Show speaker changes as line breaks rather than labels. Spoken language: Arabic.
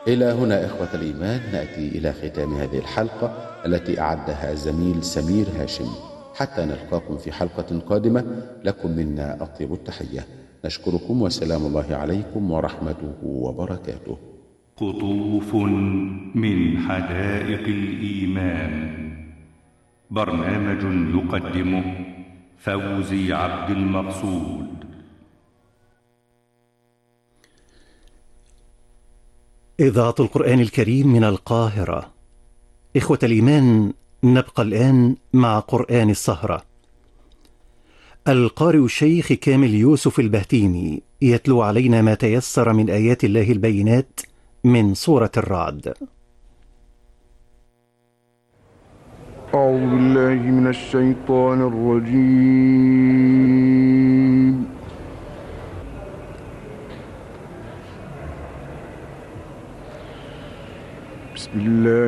إلى هنا إخوة الإيمان نأتي إلى ختام هذه الحلقة التي أعدها الزميل سمير هاشم. حتى نلقاكم في حلقة قادمة، لكم منا أطيب التحية. نشكركم وسلام الله عليكم ورحمته وبركاته.
قطوف من حدائق الإيمان، برنامج يقدمه فوزي عبد المقصود.
إذاعة القرآن الكريم من القاهرة. إخوة الإيمان، نبقى الآن مع قرآن السهرة. القارئ الشيخ كامل يوسف البهتيمي يتلو علينا ما تيسر من آيات الله البينات من سورة الرعد.
أعوذ بالله من الشيطان الرجيم. بسم الله